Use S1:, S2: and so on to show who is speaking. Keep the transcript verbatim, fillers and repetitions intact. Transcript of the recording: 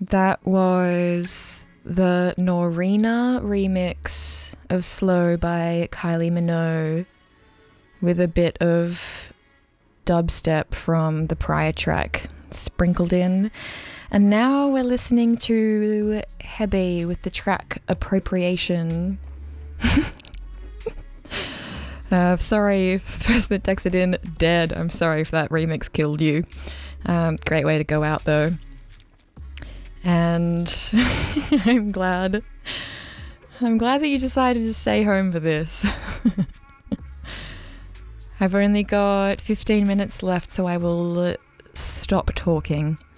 S1: That was the Norina remix of Slow by Kylie Minogue with a bit of dubstep from the prior track sprinkled in. And now we're listening to Hebe with the track Appropriation. uh, sorry if the person that texted in dead. I'm sorry if that remix killed you. Um, great way to go out though. And I'm glad. I'm glad that you decided to stay home for this. I've only got fifteen minutes left, so I will stop talking.